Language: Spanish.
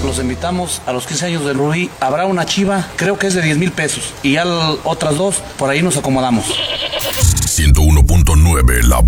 los invitamos a los 15 años del Rubí. Habrá una chiva, creo que es de 10,000 pesos. Y ya otras dos, por ahí nos acomodamos. 101.9 La Voz.